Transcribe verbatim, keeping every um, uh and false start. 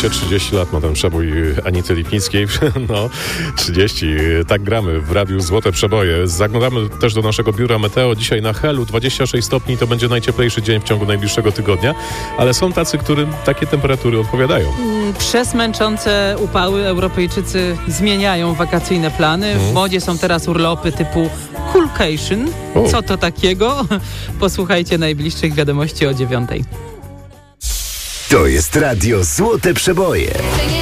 Słuchajcie, trzydzieści lat ma ten przebój Anity Lipińskiej. No, trzydzieści. Tak gramy w radiu Złote Przeboje. Zaglądamy też do naszego biura Meteo. Dzisiaj na Helu dwadzieścia sześć stopni, to będzie najcieplejszy dzień w ciągu najbliższego tygodnia. Ale są tacy, którym takie temperatury odpowiadają. Przez męczące upały Europejczycy zmieniają wakacyjne plany. W modzie są teraz urlopy typu Coolcation. O. Co to takiego? Posłuchajcie najbliższych wiadomości o dziewiątej. To jest radio Złote Przeboje.